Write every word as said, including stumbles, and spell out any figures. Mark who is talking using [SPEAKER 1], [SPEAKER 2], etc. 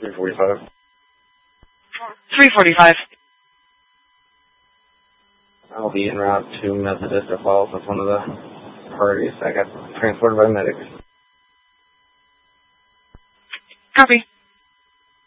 [SPEAKER 1] three forty-five.
[SPEAKER 2] three forty-five.
[SPEAKER 1] I'll be en route to Methodist or Falls with one of the parties. I got transported by medics.
[SPEAKER 2] Copy.